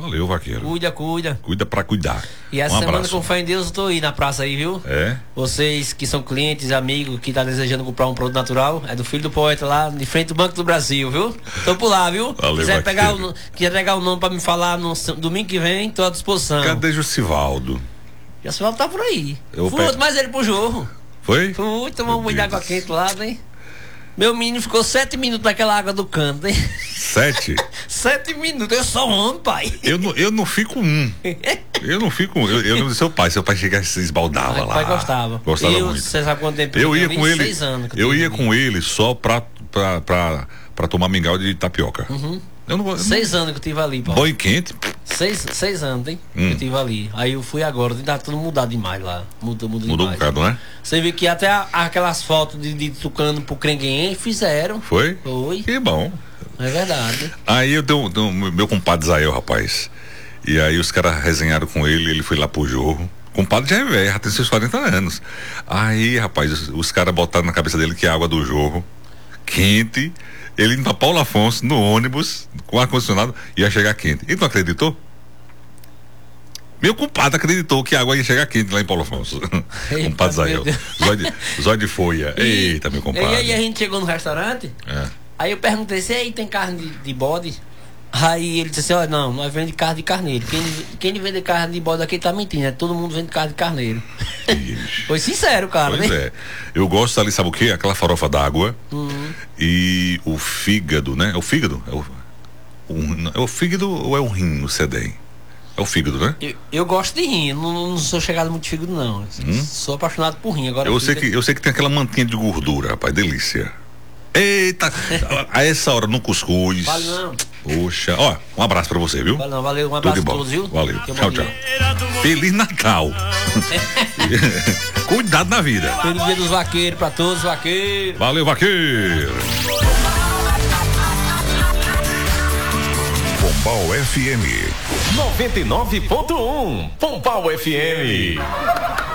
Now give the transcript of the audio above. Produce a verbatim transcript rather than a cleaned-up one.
Valeu, vaqueiro. Cuida, cuida. Cuida pra cuidar. E essa um semana, abraço. com fé em Deus, eu tô aí na praça aí, viu? É? Vocês que são clientes, amigos, que tá desejando comprar um produto natural, é do Filho do Poeta lá, de frente do Banco do Brasil, viu? Tô por lá, viu? Valeu, quiser pegar vaqueiro. o, quiser pegar o nome pra me falar no domingo que vem, tô à disposição. Cadê Jussivaldo? E a senhora tá por aí. Eu Fui pe- mais ele pro jorro. Foi? Fui tomar um Meu banho de Deus água do quente lá, né? Meu menino ficou sete minutos naquela água do canto, hein? Sete? Sete minutos, eu sou homem, pai. Eu não, eu não fico um. Eu não fico um. Eu, eu lembro do seu pai. Seu pai chegava e se esbaldava Meu lá. pai gostava. Gostava eu, muito. Você sabe quanto tempo Eu tenho ia vindo? com ele. Seis anos que Eu tenho ia vindo. com ele só pra, pra, pra, pra tomar mingau de tapioca. Uhum. Eu não vou. eu não- Seis anos que eu tive ali, Paulo. Banho quente. Seis, seis anos, hein? Hum. Que eu tive ali. Aí eu fui agora, tá tudo mudado demais lá. Mudou, mudou, Mudou um demais. bocado, né? Você viu que até a- aquelas fotos de, de Tucano pro Crenguém fizeram. Foi? Foi. Que bom. É verdade. Aí eu dei um, dei um- meu compadre Zael, rapaz. E aí os caras resenharam com ele, ele foi lá pro jorro. Compadre já é velho, já tem seus quarenta anos. Aí, rapaz, os, os caras botaram na cabeça dele que a água do jorro, quente, ele indo pra Paulo Afonso, no ônibus, com ar-condicionado, ia chegar quente. Ele não acreditou? Meu compadre acreditou que a água ia chegar quente lá em Paulo Afonso. Eita, Compadre Zael. meu Deus. Zóio de, zóio de folha. Eita, meu E compadre. aí a gente chegou no restaurante, É. aí eu perguntei se aí tem carne de, de bode. Aí ele disse assim, olha, não, nós vendemos carne de carneiro. Quem, quem vende carne de bode aqui tá mentindo, né? Todo mundo vende carne de carneiro. Ixi. Foi sincero, cara, Pois né? é. Eu gosto ali, sabe o quê? Aquela farofa d'água Uhum. e o fígado, né? É o fígado? É o, o- é o fígado ou é o rim no Sedem? É o fígado, né? Eu, eu gosto de rim, eu não, não sou chegado muito de fígado, não. Sou apaixonado por rim. Agora Hum? Eu sei, fica- que, eu sei que tem aquela mantinha de gordura, rapaz, delícia. Eita! A essa hora no cuscuz. Vale não. Poxa, ó, um abraço pra você, viu? Vale não, valeu, um Tudo de abraço a bom. todos, viu? Valeu. Que Tchau, bom tchau. dia. Feliz Natal. Cuidado na vida. Feliz dia dos vaqueiros pra todos os vaqueiros. Valeu, vaqueiro. Pombal F M. noventa e nove ponto um Pombal F M.